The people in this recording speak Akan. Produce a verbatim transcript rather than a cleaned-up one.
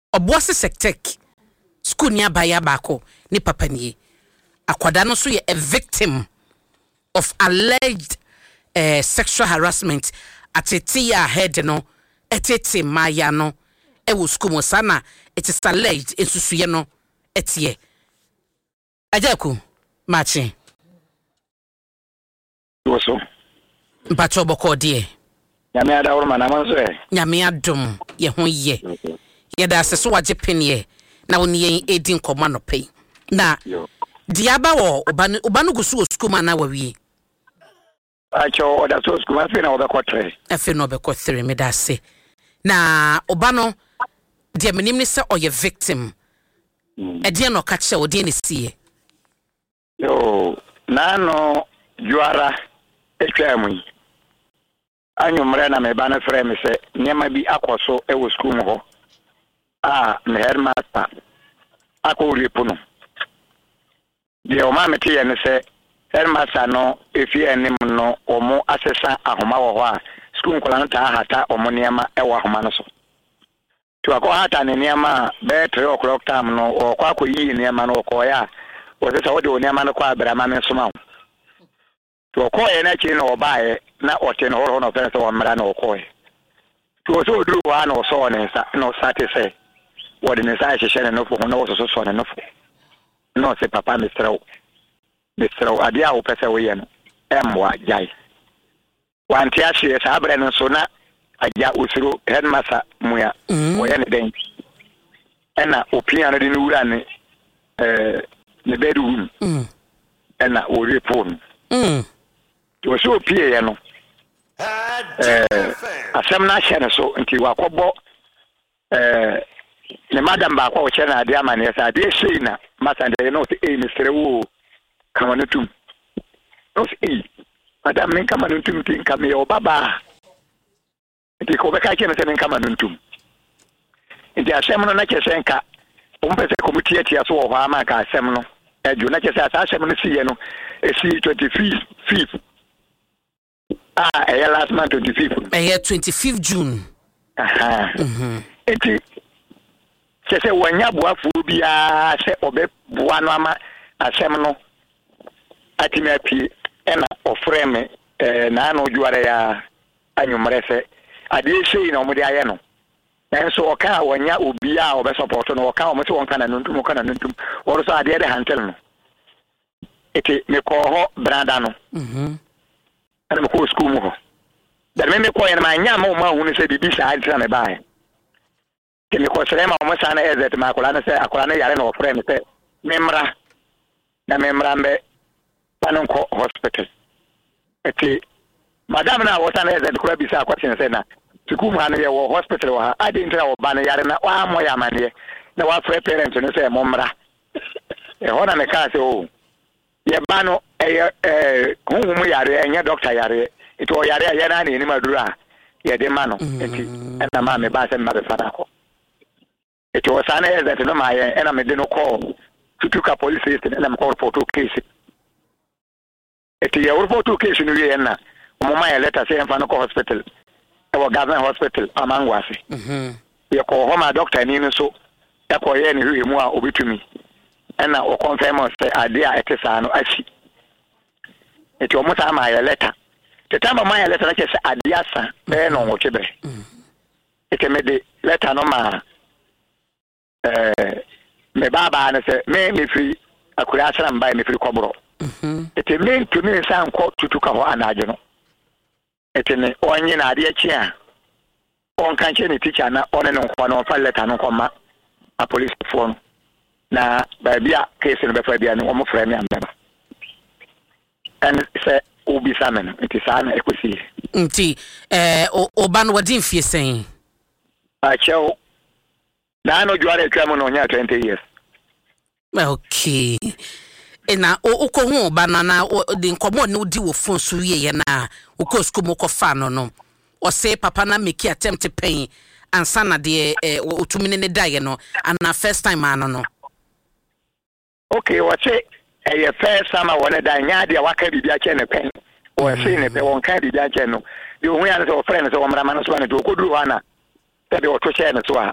Obuasi Sektek school ni abaya bako ni papa ni akwada no so ye a victim of alleged uh, sexual harassment atete ya head no etete maya no e wo school mo sana it is alleged ensusuye no etie ajaku machi woso mpacho boko die nyame ada woro manamanso e nyame adom ye ho ye ye da aseso waje penye na woni yen edin koma no pay na diaba wo obanu obanu gusu school ma na wawie acho oda so school ma fe na obekọ three afi no obekọ three me da se na obano dia menim ni se oye victim e dia no ka che odi ni sie yo na no juara etwamu anyumre na me ba na frɛ me se nyema bi akoso e wo school mo ah me headmaster ako ripono de o ma mete ye ne se headmaster no efi enim no omo asesa ahoma wo ho a school nkola no ta hata omo niema e wo ahoma no so to akọ hata ne niema be three o'clock time no o kwa akoyi niema no ko ya o se se wo de niema no kwa abra ma me soma to ko ye na chi no obae na ote no ho no fere se wo mra no ko ye to so duru wa no so ne sa no satisfy what in the side share no for no so so no for no se papa mister mister adia o pese we no emwa jai wanti ahye sa abre no so na aja usuru headmaster muya o ye ne den ena opinion no de no wura ne eh ne bedroom mm ena o report mm to so opie ye no eh asem na hye ne so nti wakobo eh ne madam ba kwa oche na ade amane ya ade sei na masande no e mistre wo kama nutum no e madam men kama nutum tin kama yo baba ndi ko be ka che na kama nutum ndi asem no na che senka o mpese komiti atia so wo ha ma ka asem no eju na che se asem no si ye no e si twenty-fifth ah e last month twenty-fifth e twenty-fifth June aha mhm enti se wanya boafo bia se obe boa no ama asem no atimi apie ena ofre me eh na na ojuare ya anyumre se ade sei na omode aye no enso oka wanya obi a obe support no oka omo se wonka na nuntum oka na nuntum woro so ade de hantel no eti me ko ho brada no mhm ana me ko school mo ho da me me ko yen ma nya ma ma hu ne se bibi sa ante na me bae kemi ko srema o masana ezet ma kola na se akola na yare no ofre me se memra na memra mbe panon ko hospital eti madam na wota na ezet kola bi sa akwati se na tuku mu anu ye wo hospital wa adi ntra wo ba na yare na wa mo ya mane na wa frɛ parents no se momra e hona me ka se o ye ba no e eh hu mu yare enye doctor yare eti o yare ya na ni madura ye de ma no eti na ma me ba se ma be fada ko eti o sana ye that no ma ye na me de no call tutuka police station na me call for case eti ye report case no ye na mo ma ye letter say enfa no ko hospital e wo government hospital amangwase mhm ye ko ho ma doctor ni no so e ko ye ni hwe mu a obetumi na o confirm say ade a etesa no achi eti o mo ta ma ye letter tetama ma ye letter na che say ade asa be no wo chebe eti me de letter no ma eh me baba na se me me fi akura asra mba me fi kobro mhm ete me to me san ko tutuka ho anaje no ete ne onye na ade achi a on kan che ne teacher na on ne nko na on fa letter no koma a police phone na ba bia case no be fa bia no mo fra me ambeba and say obi samen ete sana ekosi nti eh oban wadin fie sen a cheo na no juare twa mo no nya twenty years okay ena o ko hu banana de nkomo no di wo phone so ye na o ko school mo ko fa no no o say papa na make attempt pen ansa na de otumi ne dae no ana first time ano no okay what say eh first time wona da nya de waka bibia che ne pen o say ne pe won ka bibia che no de hu ya no friend so mra ma no so na de ko duru ana de o to che ne so a